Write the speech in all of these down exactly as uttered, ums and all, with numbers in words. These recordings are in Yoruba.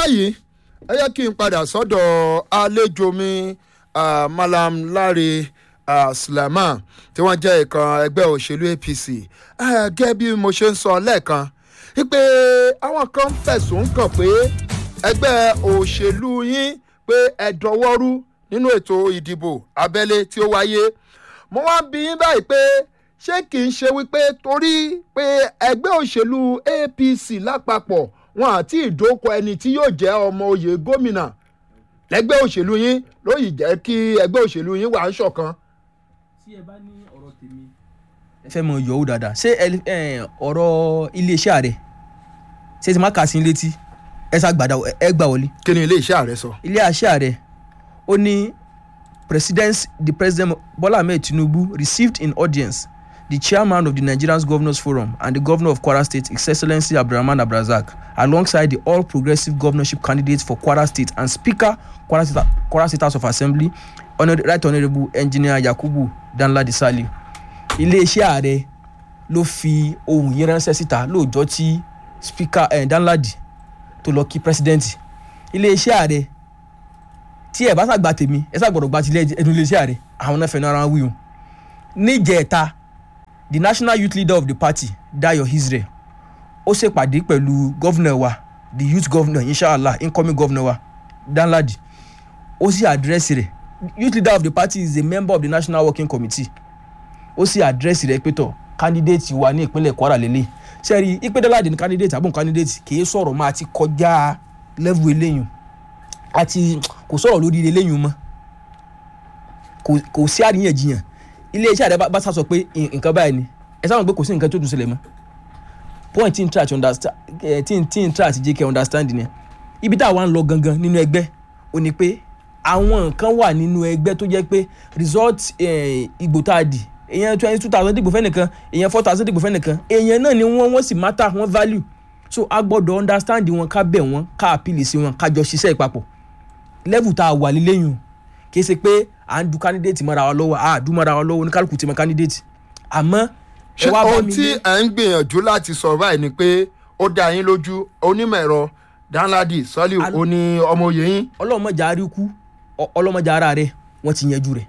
báyìí ẹ yẹ kí n padà sọ́dọ̀ àlejò mi uh, Malam Lare uh, Sulaiman tí wọ́n jẹ́ ìkan ẹgbẹ́ òṣèlú A P C. Gẹ́gẹ́ bí mo ṣe ń sọ lẹ́ẹ̀kan wípé àwọn kan fẹ̀sùn kàn pé ẹgbẹ́ òṣèlú yín pé ẹ dọwọ́rú nínú ètò ìdìbò abẹ́lé tí ó wáyé. Mo wá bi yín báyìí pé ṣé kì í ṣe wípé torí pé ẹgbẹ́ òṣèlú A P C lápapọ̀ wọn àti ìdókò ẹni tí yóò jẹ́ ọmọ oyè gómìnà lẹ́gbẹ́ òṣèlú yín ló yìí jẹ́ kí ẹgbẹ́ òṣèlú yín wà ń ṣọ̀kan. tí ẹ bá ní ọ̀rọ̀ tèmi ẹ fẹ́ mọ yọ̀ ọ́ dáadáa ṣé ọ̀rọ̀ iléeṣẹ́ ààrẹ ṣé ti má kà sí létí ẹ sá gbàdá ẹ gbà wọlé. kí ni iléeṣẹ́ ààrẹ sọ. iléeṣẹ́ ààrẹ ó ní president the president Bola Ahmed Tinubu received in audience the chairman of the Nigerian Governors Forum and the governor of Kwara State, His Excellency Abdulrahman Abdulrazak, alongside the all progressive governorship candidates for Kwara State and Speaker Kwara State, Kwara State House of Assembly, Honor, Right Honourable Engineer Yakubu Danladi Saliu. Iléeṣẹ́ ààrẹ ló fi ohun yìí ránṣẹ́ síta lóòjọ́ tí Speaker eh, Danladi tó lọ kí president. Iléeṣẹ́ ààrẹ tí ẹ bá ṣàgbà tèmi ẹ ṣàgbọ̀dọ̀ gba tilẹ̀ ẹnu iléeṣẹ́ ààrẹ àwọn náà fẹ́ náà ara wí o. Níjẹ̀ta the national youth leader of the party Dayo Israel ó ṣèpàdé pẹ̀lú governor wa the youth governor inshallah incoming governor wa Danladi ó sì àdírẹ́sì rẹ̀ youth leader of the party is a member of the national working committee ó sì àdírẹ́sì rẹ̀ pé tọ̀ candidate wa ní ìpínlẹ̀ Kwara lélẹ̀ sẹ́rí ìpè Danladi ní candidate àbọ̀n candidate kì í sọ̀rọ̀ máa ti kọjá level eléyìn àti kò sọ̀rọ̀ lórí eléyìn mọ́ kò sí àríyànjiyàn iléeṣẹ́ ààrẹ bá sá sọ pé nǹkan báyìí ni ẹ sáwọn pé kò sí nǹkan tó dùn sílẹ̀ mọ́ point tí n try to understand tí n tí n try to jẹ́ kí ẹ understand ni ibi tá a wá ń lọ gangan nínú ẹgbẹ́ ó ní pé àwọn nǹkan wà nínú ẹgbẹ́ tó jẹ́ pé result ìgbò tá a dì èèyàn twenty two thousand dìgbò fẹ́nìkan èèyàn four thousand dìgbò fẹ́nìkan èèyàn náà ni wọ́n wọ́n sì matter wọ́n value so a gbọ́dọ̀ understand wọn ká bẹ̀ wọ́n ká appeal sí wọn ká jọ ṣiṣẹ́ ìpapọ̀ level tá a wà lílẹ́yìn kì í ṣe pé à ń du candidate mọ́ra wa lọ́wọ́ à dú mọ́ra wa lọ́wọ́ oníkálukú ti mọ candidate àmọ́ ṣé ohun tí ẹ ń gbìyànjú láti sọ báyìí ni pé ó dá yín lójú onímọ̀ ẹ̀rọ Danladi Saliu ó ní ọmọ òye yín. ọlọ́mọjà aríkú ọlọ́mọjà ara rẹ̀ wọ́n ti yanjú rẹ̀.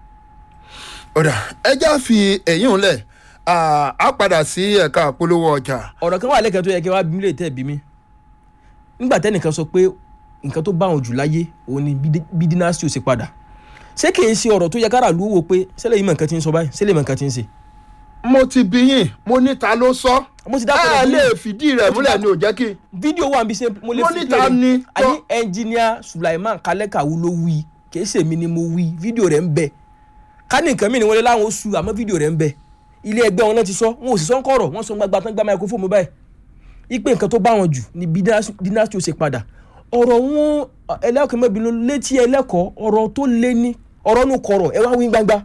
ọ̀dà ẹja fi èyí ń lẹ̀ á padà sí ẹ̀ka àpolówó ọjà. ọ̀rọ̀ kan wà lẹ́kẹ̀ẹ́ tó yẹ kí wàá bí mi lè tẹ̀ bí mi nígbà tẹ́nìkan sọ pé nǹkan tó bá wọn jù láyé òun ni bí dynasty ò ṣe padà ṣé kì í ṣe ọ̀rọ̀ tó yẹ kára lù ú wò pé ṣẹlẹ̀ yìí mọ̀ nǹkan tí ń sọ báyìí ṣẹlẹ̀ mọ̀ nǹkan tí ń ṣe. mo ti bí yín mo ní ta ló sọ ẹ lè fìdí rẹ̀ múlẹ̀ ni ò jẹ́ kí. fídíò wà níbi ṣe mo lè fi ta ni. àní ẹnjìníà Sulaiman Kalekawu ló wí kì í ṣe mi ni mo wí fídíò rẹ̀ ń bẹ ká ní nǹkan mi ni wọ́n lé láwọn oṣù àmọ́ fídíò rẹ̀ ń bẹ ilé ẹgbẹ́ wọn náà ti sọ wọn ò sì sọ ń kọ̀rọ̀ wọ́n sọ gbagba tán gbá microphone báyìí ipe nǹkan tó bá wọn jù ni bí dynasty ó ṣe padà ọ̀rọ̀ wọn ẹlẹ́kọ̀ọ́ mẹ́bìnrin létí ẹlẹ́kọ̀ọ́ ọ̀rọ̀ tó lé ní ọ̀rọ̀ nù kọ̀rọ̀ ẹ wá wí gbangba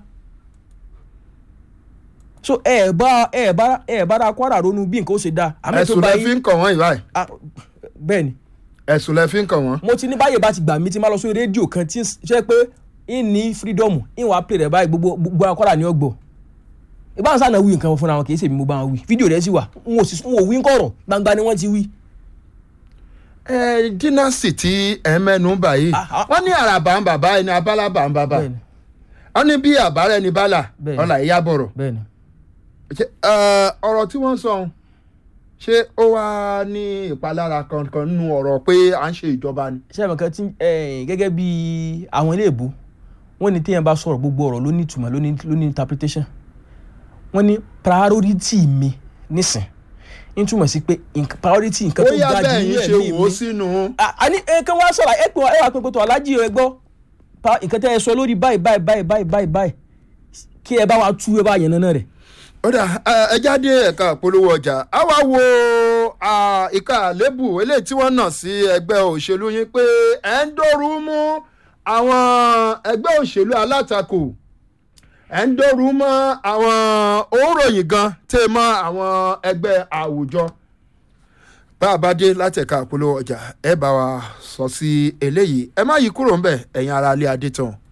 so ẹ bá ẹ bá ẹ bá ra Kwara ronú bí nǹkan ó ṣe dáa. ẹ̀sùn lẹ fi ń kàn wọ́n ìwà ẹ̀. bẹ́ẹ̀ ni. ẹ̀sùn lẹ fi ń kàn wọ́n. mo ti ní báyìí bá ti gbà mí ti máa lọ sórí rédíò kan tí ṣe pé ń ní freedom ń wàá pè rẹ̀ báyìí gbogbo gbogbo Kwara ní ọgbọ̀ ìbáwọn sáà náà wí nǹkan fúnra wọn kì í ṣèmi mo bá wọn wí fídíò rẹ̀ sì wà n ò wí ń kọ̀rọ̀ gbangba ni wọ́n ti wí. ẹ dínásì tí ẹ mẹ́nu bà yìí wọ́n ní àràbà ń bàbá ẹni abálàbà ń bàbá wọ́n ní bí àbárẹ̀ ní bálà ọ̀là ìyá bọ̀rọ̀ ọ̀rọ̀ tí wọ́n sọ ṣé ó wá ní ìpalára kankan nínú ọ̀rọ̀ pé à ń ṣe ìjọba ni. ṣé àmọ́ kan tí gẹ́gẹ́ bí àwọn ilé ìbò wọ́n ní téèyàn bá sọ̀rọ̀ gbogbo ọ̀rọ̀ ló ní ìtumọ̀ ló ní interpretation wọ́n ní priority mi nísìn ń túmọ̀ sí pé priority nǹkan tó ga jù ní ẹ̀mí mi. àní nǹkan wá sọ̀rọ̀ ẹ pé ẹ wà pé kòtò alájí ẹ gbọ́ nǹkan tẹ́ ẹ sọ lórí báyìí báyìí báyìí báyìí báyìí báyìí kí ẹ bá wa tú ẹ bá yẹn náà rẹ̀. ó dà ẹ jáde ẹ̀ka àpolówó ọjà á wá wo ìka àlébù eléyìí tí wọ́n nà sí ẹgbẹ́ òṣèlú yín pé ẹ̀ ń dòrú mú àwọn ẹgbẹ́ òṣèlú alátakò ẹ̀ ń dòrú mọ́ àwọn òǹròyìn gan tẹ́ mọ́ àwọn ẹgbẹ́ àwùjọ. bá a bá dé láti ẹ̀ka àpolówó ọjà ẹ bá wa sọ sí eléyìí ẹ má yí kúrò ńbẹ̀ ẹ̀yin ará ilé Adétàn.